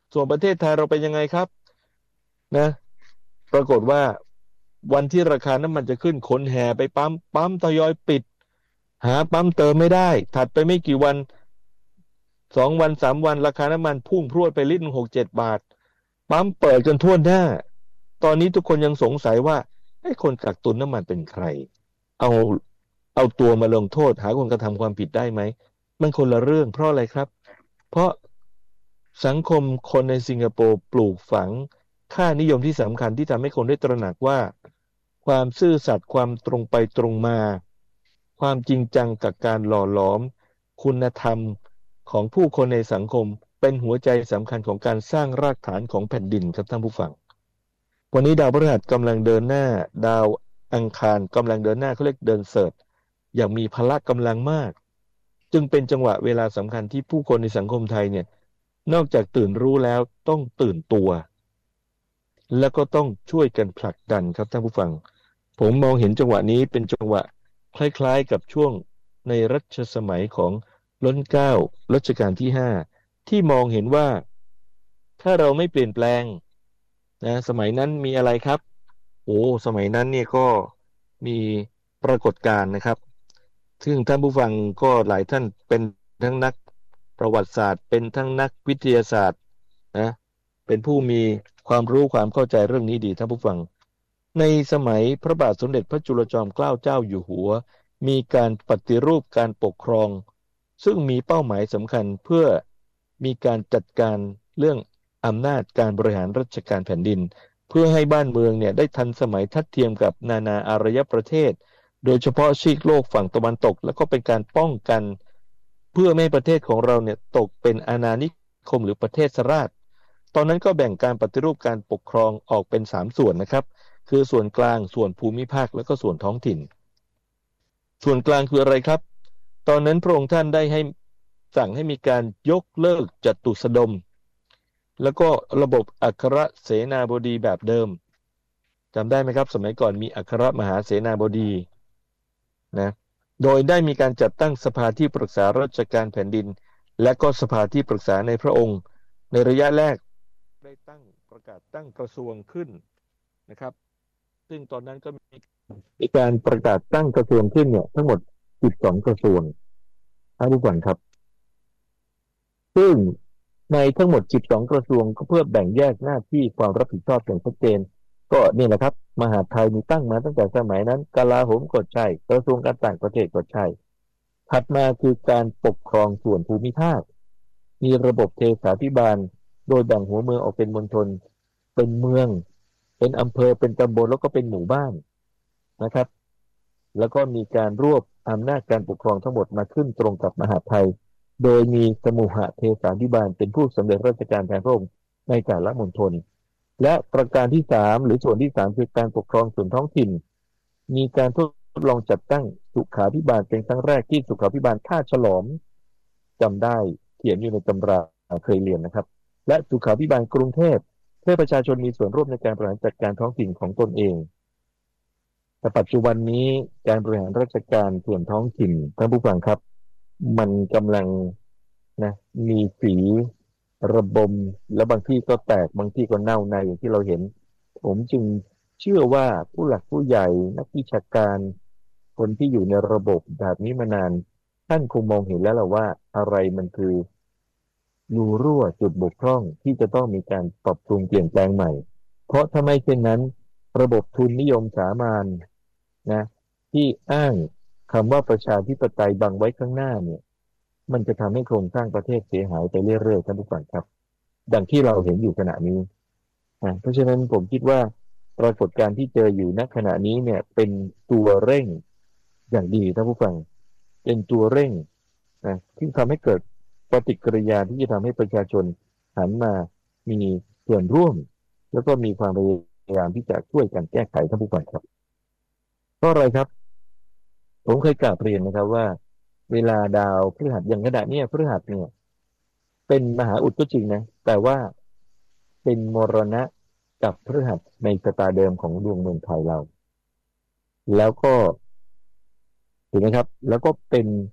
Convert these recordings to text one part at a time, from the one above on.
ส่วนประเทศไทยเราเป็นยังไงครับนะปรากฏว่าวันที่ราคาน้ำมันจะขึ้นคนแห่ไปปั๊มทยอยปิดหาปั๊มเติมไม่ได้ถัดไปไม่กี่วัน2 วัน3 วันราคาน้ำมันพุ่งพรวดไปลิตร6-7 บาทปั๊มเปิดจนทั่วหน้าตอนนี้ทุกคนยังสงสัยว่าไอ้คนกักตุนน้ำมันเป็นใครเอาเอาตัวมาลงโทษหาคนกระทำความผิดได้ไหมมันคนละเรื่องเพราะอะไรครับเพราะสังคมคนในสิงคโปร์ปลูกฝังค่านิยมที่สำคัญที่ทำให้คนได้ตระหนักว่าความซื่อสัตย์ความตรงไปตรงมาความจริงจังกับการหล่อหลอมคุณธรรมของผู้คนในสังคมเป็นหัวใจสำคัญของการสร้างรากฐานของแผ่นดินครับท่านผู้ฟังวันนี้ดาวพฤหัสกำลังเดินหน้าดาวอังคารกำลังเดินหน้าเขาเรียกเดินเสิร์ชอย่างมีพละกำลังมากจึงเป็นจังหวะเวลาสำคัญที่ผู้คนในสังคมไทยเนี่ยนอกจากตื่นรู้แล้วต้องตื่นตัวแล้วก็ต้องช่วยกันผลักดันครับท่านผู้ฟังผมมองเห็นจังหวะนี้เป็นจังหวะคล้ายๆกับช่วงในรัชสมัยของรัชกาลที่ 9รัชกาลที่ 5ที่มองเห็นว่าถ้าเราไม่เปลี่ยนแปลงนะสมัยนั้นมีอะไรครับโอ้สมัยนั้นเนี่ยก็มีปรากฏการณ์นะครับซึ่งท่านผู้ฟังก็หลายท่านเป็นทั้งนักประวัติศาสตร์เป็นทั้งนักวิทยาศาสตร์นะเป็นผู้มีความรู้ความเข้าใจเรื่องนี้ดีท่านผู้ฟังในสมัยพระบาทสมเด็จพระจุลจอมเกล้าเจ้าอยู่หัวมีการปฏิรูปการปกครองซึ่งมีเป้าหมายสำคัญเพื่อมีการจัดการเรื่องอำนาจการบริหารราชการแผ่นดินเพื่อให้บ้านเมืองเนี่ยได้ทันสมัยทัดเทียมกับนานาอารยประเทศโดยเฉพาะซีกโลกฝั่งตะวันตกแล้วก็เป็นการป้องกันเพื่อไม่ให้ประเทศของเราเนี่ยตกเป็นอาณานิคมหรือประเทศราชตอนนั้นก็แบ่งการปฏิรูปการปกครองออกเป็น3 ส่วนนะครับคือส่วนกลางส่วนภูมิภาคแล้วก็ส่วนท้องถิ่นส่วนกลางคืออะไรครับตอนนั้นพระองค์ท่านได้ให้สั่งให้มีการยกเลิกจตุสดมแล้วก็ระบบอัครเสนาบดีแบบเดิมจำได้ไหมครับสมัยก่อนมีอัครมหาเสนาบดีนะโดยได้มีการจัดตั้งสภาที่ปรึกษาราชการแผ่นดินและก็สภาที่ปรึกษาในพระองค์ในระยะแรกได้ประกาศตั้งกระทรวงขึ้นนะครับซึ่งตอนนั้นก็มีการประกาศตั้งกระทรวงขึ้นเนี่ยทั้งหมด12กระทรวงท่านผู้ฟังครับซึ่งในทั้งหมด12กระทรวงก็เพื่อแบ่งแยกหน้าที่ความรับผิดชอบอย่างชัดเจนก็นี่แหละครับมหาดไทยมีตั้งมาตั้งแต่สมัยนั้นกลาโหมก็ใช่กระทรวงการต่างประเทศก็ใช่ถัดมาคือการปกครองส่วนภูมิภาคมีระบบเทศาภิบาลโดยแบ่งหัวเมืองออกเป็นมณฑลเป็นเมืองเป็นอำเภอเป็นตำบลแล้วก็เป็นหมู่บ้านนะครับแล้วก็มีการรวบอำนาจการปกครองทั้งหมดมาขึ้นตรงกับมหาดไทย โดยมีสมุหเทศาธิบาลเป็นผู้สำเร็จราชการแทนพระองค์ในแต่ละมณฑลและประการที่3หรือส่วนที่3คือการปกครองส่วนท้องถิ่นมีการทดลองจัดตั้งสุขาภิบาลเป็นครั้งแรกที่สุขาภิบาลท่าฉลอมจำได้เขียนอยู่ในตำราเคยเรียนนะครับและสุขาภิบาลกรุงเทพเพื่อประชาชนมีส่วนร่วมในการบริหารจัดการท้องถิ่นของตนเองแต่ปัจจุบันนี้การบริหารราชการส่วนท้องถิ่นท่านผู้ฟังครับมันกำลัง นะมีฝีระบมแล้วบางที่ก็แตกบางที่ก็เน่าในอย่างที่เราเห็นผมจึงเชื่อว่าผู้หลักผู้ใหญ่นักวิชาการคนที่อยู่ในระบบแบบนี้มานานท่านคงมองเห็นแล้วล่ะว่าอะไรมันคือรูรั่วจุดบกพร่องที่จะต้องมีการปรับปรุงเปลี่ยนแปลงใหม่เพราะถ้าไม่เช่นนั้นระบบทุนนิยมสามัญนะที่อ้างคำว่าประชาธิปไตยบังไว้ข้างหน้าเนี่ย มันจะทำให้โครงสร้างประเทศเสียหายไปเรื่อยๆท่านผู้ฟังครับดังที่เราเห็นอยู่ขณะนี้เพราะฉะนั้นผมคิดว่าปรากฏการณ์ที่เจออยู่ณขณะนี้เนี่ยเป็นตัวเร่งอย่างดีท่านผู้ฟังเป็นตัวเร่งที่ทำให้เกิดปฏิกิริยาที่จะทำให้ประชาชนหันมามีส่วนร่วมแล้วก็มีความพยายามที่จะช่วยกันแก้ไขท่านผู้ฟังครับเพราะอะไรครับผมเคยกล่าวเรียนนะครับว่าเวลาดาวพฤหัสอย่างขณะเนี้ยพฤหัสเนี่ย เป็นมหาอุดก็จริงนะแต่ว่าเป็นมรณะกับพฤหัสในชะตาเดิมของดวงเมืองไทยเราแล้วก็ถูกไหมครับแล้วก็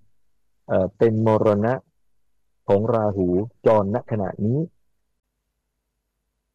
เป็นมรณะของราหูจรณขณะนี้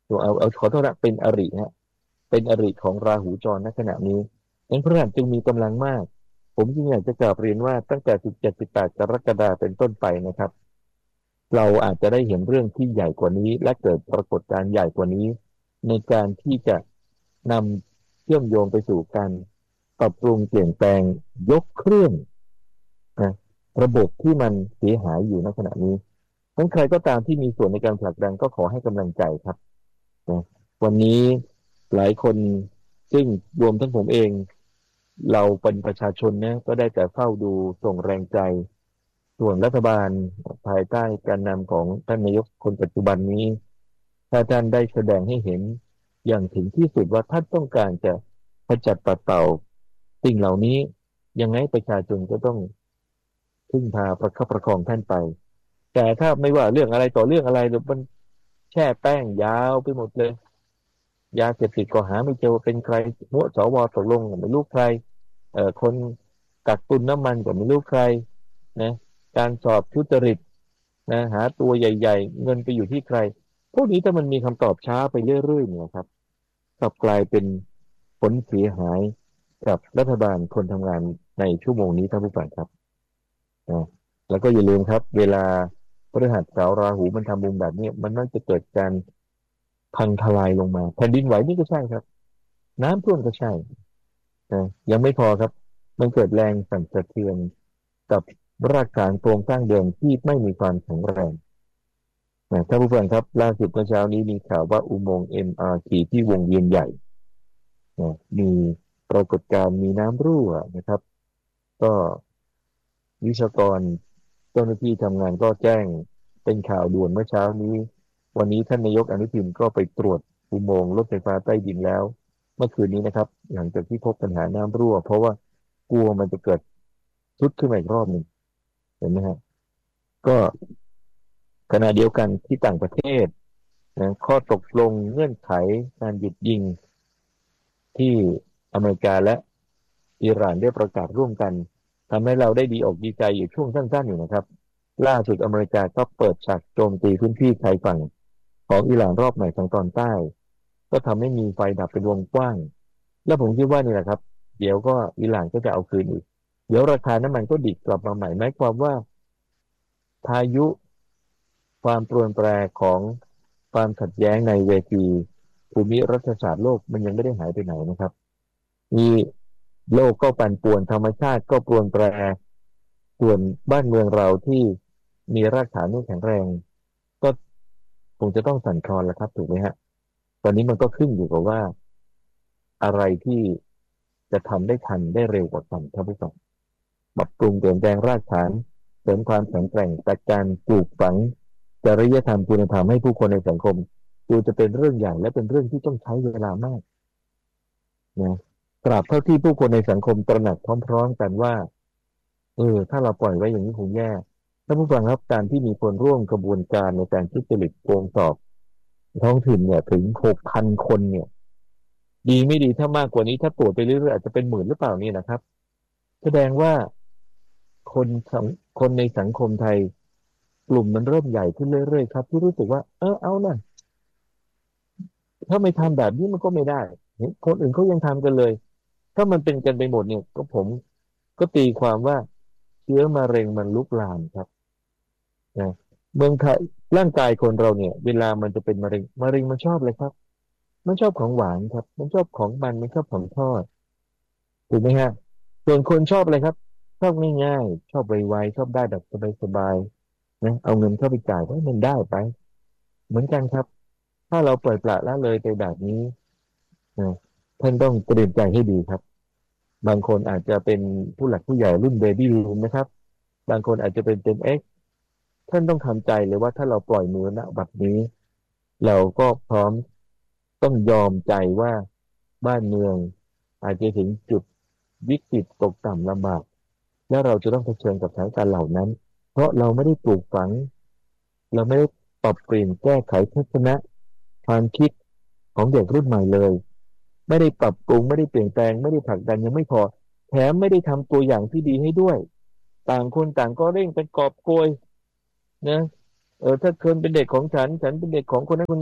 ตัวเอาขอโทษนะเป็นอริฮะเป็นอริของราหูจรณขณะนี้นั้นพฤหัสจึงมีกำลังมากผมจึงอยากจะกราบเรียนว่าตั้งแต่17-18กรกฎาคมเป็นต้นไปนะครับเราอาจจะได้เห็นเรื่องที่ใหญ่กว่านี้และเกิดปรากฏการณ์ใหญ่กว่านี้ในการที่จะนำเชื่อมโยงไปสู่การปรับปรุงเปลี่ยนแปลงยกเครื่องนะระบบที่มันเสียหายอยู่ในขณะนี้ทั้งใครก็ตามที่มีส่วนในการผลักดันก็ขอให้กำลังใจครับนะวันนี้หลายคนซึ่งรวมทั้งผมเองเราเป็นประชาชนนะก็ได้แต่เฝ้าดูส่งแรงใจส่วนรัฐบาลภายใต้การนำของท่านนายกคนปัจจุบันนี้ถ้าท่านได้แสดงให้เห็นอย่างถึงที่สุดว่าท่านต้องการจะขจัดปัดเป่าสิ่งเหล่านี้ยังไงประชาชนก็ต้องพึ่งพาประคับประคองท่านไปแต่ถ้าไม่ว่าเรื่องอะไรต่อเรื่องอะไรหรือมันแช่แป้งยาวไปหมดเลยยาเสพติดก็หาไม่เจอว่าเป็นใครหัวสวตกลงไม่รู้ใครคนกักตุนน้ำมันก็ไม่รู้ใครนะการสอบทุจริตนะหาตัวใหญ่ๆเงินไปอยู่ที่ใครพวกนี้ถ้ามันมีคำตอบช้าไปเรื่อยๆเนี่ยครับกลับกลายเป็นผลเสียหายกับรัฐบาลคนทำงานในชั่วโมงนี้ท่านผู้ฟังครับนะแล้วก็อย่าลืมครับเวลาพฤหัสเสาร์ราหูมันทำมุมแบบนี้มันน่าจะเกิดการพังทลายลงมาแผ่นดินไหวนี่ก็ใช่ครับน้ำท่วมก็ใช่นะยังไม่พอครับมันเกิดแรงสั่นสะเทือนกับรากฐานโครงสร้างเดิมที่ไม่มีความแข็งแรงนะท่านผู้ฟังครับล่าสุดเมื่อเช้านี้มีข่าวว่าอุโมงค์ MRT ที่วงเวียนใหญ่นะมีปรากฏการณ์มีน้ำรั่วนะครับก็วิศวกรเจ้าหน้าที่ทำงานก็แจ้งเป็นข่าวด่วนเมื่อเช้านี้วันนี้ท่านนายกอนุทินก็ไปตรวจอุโมงค์รถไฟฟ้าใต้ดินแล้วเมื่อคืนนี้นะครับหลังจากที่พบปัญหาน้ำรั่วเพราะว่ากลัวมันจะเกิดทรุดขึ้นมาอีกรอบหนึ่งเห็นไหมฮะก็ขณะเดียวกันที่ต่างประเทศนะข้อตกลงเงื่อนไขการหยุดยิงที่อเมริกาและอิหร่านได้ประกาศร่วมกันทำให้เราได้ดีอกดีใจอยู่ช่วงสั้นๆอยู่นะครับล่าสุดอเมริกาก็เปิดฉากโจมตีพื้นที่ชายฝั่งของอิหร่านรอบใหม่ทางตอนใต้ก็ทำให้มีไฟดับเป็นวงกว้างและผมคิดว่านี่แหละครับเดี๋ยวก็อิหร่านก็จะเอาคืนอีกเดี๋ยวราคาน้ำมันก็ดิ่งกลับมาใหม่หมายความว่าพายุความปรวนแปรของความขัดแย้งในเวทีภูมิรัฐศาสตร์โลกมันยังไม่ได้หายไปไหนนะครับมีโลกก็ปั่นป่วนธรรมชาติก็ปรวนแปรส่วนบ้านเมืองเราที่มีรากฐานไม่แข็งแรงก็คงจะต้องสั่นคลอนแล้วครับถูกไหมฮะตอนนี้มันก็ขึ้นอยู่กับว่าอะไรที่จะทำได้ทันได้เร็วกว่ากันครับผู้ฟังปรับปรุงเปลี่ยนแปลงรากฐานเสริมความแข็งแกร่งจากการปลูกฝังจริยธรรมคุณธรรมให้ผู้คนในสังคมดูจะเป็นเรื่องใหญ่และเป็นเรื่องที่ต้องใช้เวลามากนะตราบเท่าที่ผู้คนในสังคมตระหนักพร้อมๆกันว่าถ้าเราปล่อยไว้อย่างนี้คงแย่ท่านผู้ฟังครับการที่มีคนร่วมกระบวนการในการทุจริตโกงสอบท้องถิ่นเนี่ยถึง6,000 คนเนี่ยดีไม่ดีถ้ามากกว่านี้ถ้าตรวจไปเรื่อยๆอาจจะเป็นหมื่นหรือเปล่านี่นะครับแสดงว่าคนสังคนในสังคมไทยกลุ่มมันเริ่มใหญ่ขึ้นเรื่อยๆครับที่รู้สึกว่าเอานะถ้าไม่ทำแบบนี้มันก็ไม่ได้เห็นคนอื่นเขายังทำกันเลยถ้ามันเป็นกันไปหมดเนี่ยก็ผมก็ตีความว่าเชื้อมะเร็งมันลุกลามครับนะเมืองไทยร่างกายคนเราเนี่ยเวลามันจะเป็นมะเร็งมันชอบเลยครับมันชอบของหวานครับมันชอบของมันชอบของทอดถูกไหมฮะส่วนคนชอบอะไรครับชอบง่ายๆชอบไวๆชอบได้แบบสบายๆนะเอาเงินเข้าไปจ่ายให้มันได้ไปเหมือนกันครับถ้าเราปล่อยปละละเลยไปแบบนี้นะท่านต้องเตรียมใจให้ดีครับบางคนอาจจะเป็นผู้หลักผู้ใหญ่รุ่นเบบี้บูมนะครับบางคนอาจจะเป็นเจน X ท่านต้องทำใจเลยว่าถ้าเราปล่อยมือณบัดนี้เราก็พร้อมต้องยอมใจว่าบ้านเมืองอาจจะถึงจุดวิกฤตตกต่ำลำบากและเราจะต้องเผชิญกับสถานการณ์เหล่านั้นเพราะเราไม่ได้ปลูกฝังเราไม่ได้ปรับเปลี่ยนแก้ไขทัศนะความคิดของเด็กรุ่นใหม่เลยไม่ได้ปรับปรุงไม่ได้เปลี่ยนแปลงไม่ได้ผลักดันยังไม่พอแถมไม่ได้ทำตัวอย่างที่ดีให้ด้วยต่างคนต่างก็เร่งเป็นกอบโกยนะถ้าคนเป็นเด็กของฉันเป็นเด็กของคนนั้นคนนี้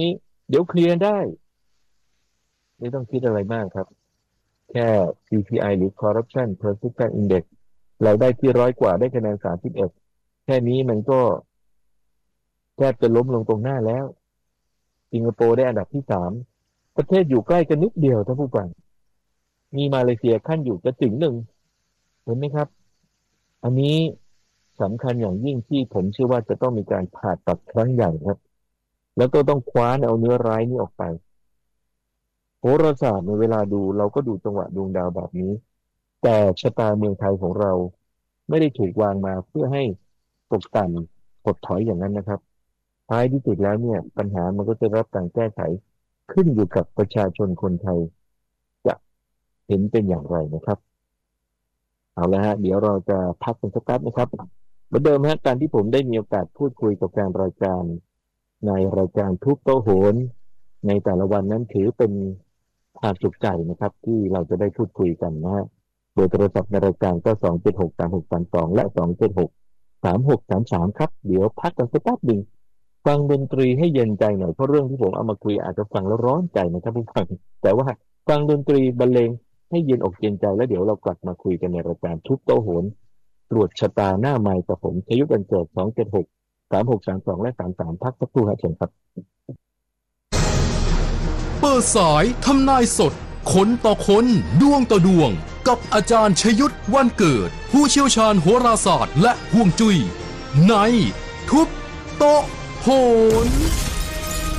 เดี๋ยวเคลียร์ได้ไม่ต้องคิดอะไรมากครับแค่ CPI หรือ Corruption Perception Index เราได้ที่100 กว่าได้คะแนน31แค่นี้มันก็แทบจะล้มลงตรงหน้าแล้วสิงคโปร์ได้อันดับที่3ประเทศอยู่ใกล้กันนิดเดียวท่านผู้ฟังมีมาเลเซียขั้นอยู่จะถึง1เห็นไหมครับอันนี้สำคัญอย่างยิ่งที่ผมเชื่อว่าจะต้องมีการผ่าตัดครั้งใหญ่ครับแล้วก็ต้องคว้านเอาเนื้อร้ายนี้ออกไปโหราศาสตร์ในเวลาดูเราก็ดูจังหวะดวงดาวแบบนี้แต่ชะตาเมืองไทยของเราไม่ได้ถูกวางมาเพื่อให้ตกต่ำถดถอยอย่างนั้นนะครับท้ายที่สุดแล้วเนี่ยปัญหามันก็จะรับการแก้ไขขึ้นอยู่กับประชาชนคนไทยจะเห็นเป็นอย่างไรนะครับเอาละฮะเดี๋ยวเราจะพักกันสักแป๊บนะครับเหมือนเดิมฮะการที่ผมได้มีโอกาสพูดคุยกับแฟนรายการในรายการทุกโต๊ะโหนในแต่ละวันนั้นถือเป็นความสุขใจนะครับที่เราจะได้พูดคุยกันนะฮะโดยโทรศัพท์ในรายการก็2763632และ2763633ครับเดี๋ยวพักกันสักแป๊บหนึ่งฟังดนตรีให้เย็นใจหน่อยเพราะเรื่องที่ผมเอามาคุยอาจจะฟังแล้วร้อนใจนะครับผู้ฟังแต่ว่าฟังดนตรีบรรเลงให้เย็นอกเย็นใจแล้วเดี๋ยวเรากลับมาคุยกันในรายการทุกโต๊ะโหนตรวจชะตาหน้าไมค์กับผมชยุทธบันเจิด2763632และ33พักสักครู่ครับเชิญครับเปิดสายทำนายสดคนต่อคนดวงต่อดวงกับอาจารย์ชยุทธวันเกิดผู้เชี่ยวชาญโหราศาสตร์และห่วงจุ้ยในทุบโต๊ะโหน